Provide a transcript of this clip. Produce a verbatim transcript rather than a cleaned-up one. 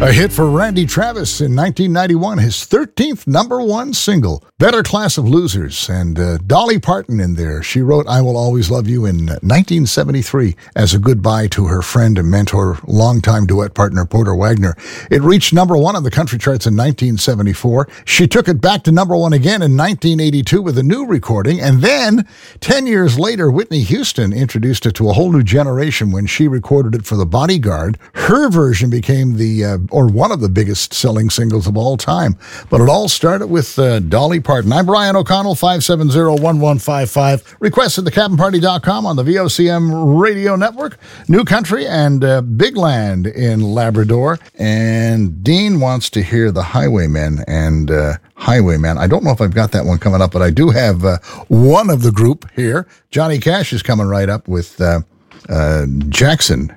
A hit for Randy Travis in nineteen ninety-one, his thirteenth number one single, Better Class of Losers, and uh, Dolly Parton in there. She wrote I Will Always Love You in nineteen seventy-three as a goodbye to her friend and mentor, longtime duet partner Porter Wagner. It reached number one on the country charts in nineteen seventy-four. She took it back to number one again in nineteen eighty-two with a new recording, and then ten years later, Whitney Houston introduced it to a whole new generation when she recorded it for The Bodyguard. Her version became the uh, or one of the biggest selling singles of all time. But it all started with uh, Dolly Parton. I'm Brian O'Connell, five seven zero, one one five five. Request at the cabin party dot com on the V O C M radio network. New Country and uh, Big Land in Labrador. And Dean wants to hear the Highwaymen and uh, Highwayman. I don't know if I've got that one coming up, but I do have uh, one of the group here. Johnny Cash is coming right up with uh, uh, Jackson.